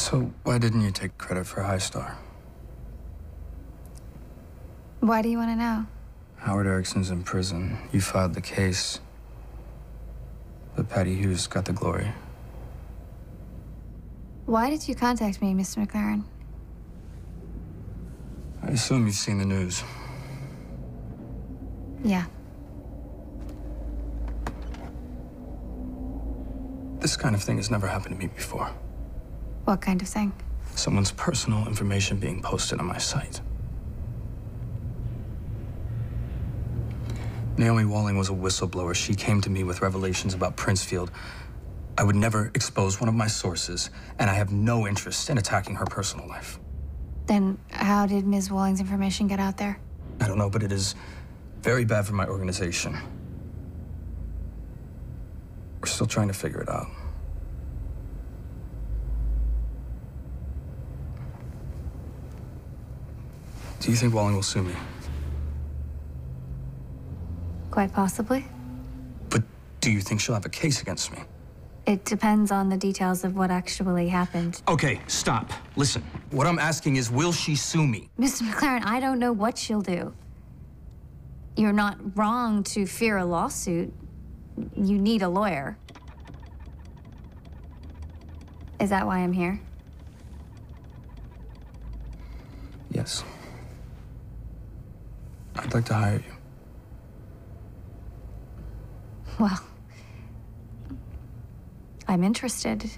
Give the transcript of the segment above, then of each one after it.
So why didn't you take credit for High Star? Why do you want to know? Howard Erickson's in prison. You filed the case. But Patty Hughes got the glory. Why did you contact me, Mr. McLaren? I assume you've seen the news. Yeah. This kind of thing has never happened to me before. What kind of thing? Someone's personal information being posted on my site. Naomi Walling was a whistleblower. She came to me with revelations about Princefield. I would never expose one of my sources, and I have no interest in attacking her personal life. Then how did Ms. Walling's information get out there? I don't know, but it is very bad for my organization. We're still trying to figure it out. Do you think Walling will sue me? Quite possibly. But do you think she'll have a case against me? It depends on the details of what actually happened. Okay, stop. Listen, what I'm asking is, will she sue me? Mr. McLaren, I don't know what she'll do. You're not wrong to fear a lawsuit. You need a lawyer. Is that why I'm here? Yes. I'd like to hire you. Well, I'm interested.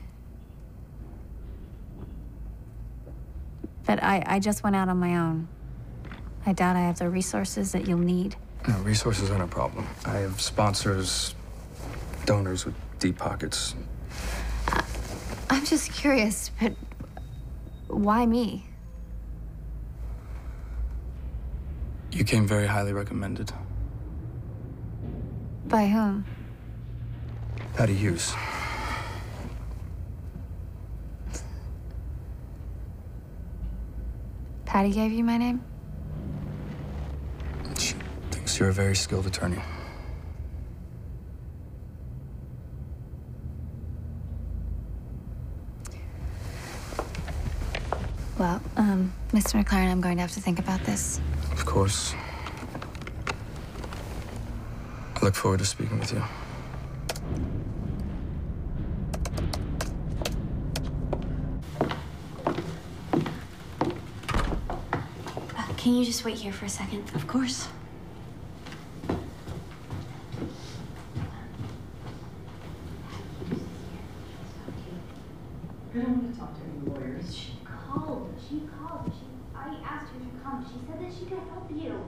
But I just went out on my own. I doubt I have the resources that you'll need. No, resources aren't a problem. I have sponsors, donors with deep pockets. I'm just curious, but why me? You came very highly recommended. By whom? Patty Hughes. Patty gave you my name? She thinks you're a very skilled attorney. Well, Mr. McLaren, I'm going to have to think about this. Of course. I look forward to speaking with you. Can you just wait here for a second? Of course. I don't want to talk to any lawyers. She called. I asked her to come. She said that she could help you.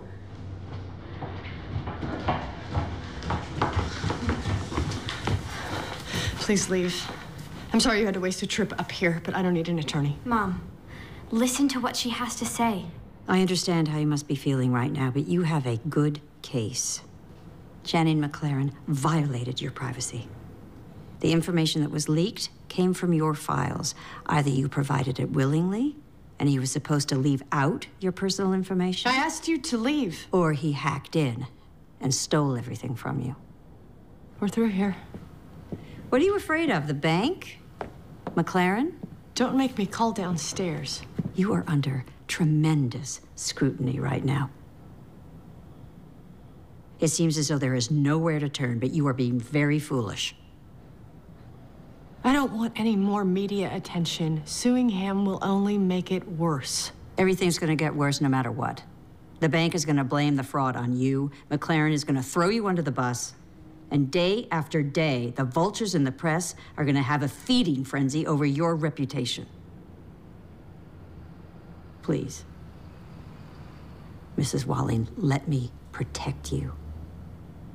Please leave. I'm sorry you had to waste a trip up here, but I don't need an attorney. Mom, listen to what she has to say. I understand how you must be feeling right now, but you have a good case. Janine McLaren violated your privacy. The information that was leaked came from your files. Either you provided it willingly, and he was supposed to leave out your personal information. I asked you to leave. Or he hacked in and stole everything from you. We're through here. What are you afraid of, the bank? McLaren? Don't make me call downstairs. You are under tremendous scrutiny right now. It seems as though there is nowhere to turn, but you are being very foolish. I don't want any more media attention. Suing him will only make it worse. Everything's gonna get worse no matter what. The bank is gonna blame the fraud on you. McLaren is gonna throw you under the bus. And day after day, the vultures in the press are gonna have a feeding frenzy over your reputation. Please, Mrs. Walling, let me protect you.